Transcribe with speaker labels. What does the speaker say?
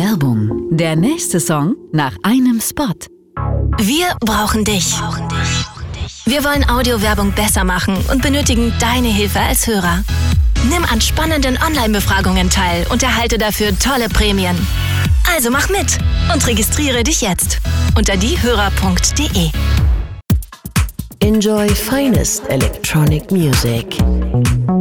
Speaker 1: Werbung. Der nächste Song nach einem Spot.
Speaker 2: Wir brauchen dich. Wir wollen Audiowerbung besser machen und benötigen deine Hilfe als Hörer. Nimm an spannenden Online-Befragungen teil und erhalte dafür tolle Prämien. Also mach mit und registriere dich jetzt unter diehörer.de.
Speaker 3: Enjoy finest electronic music.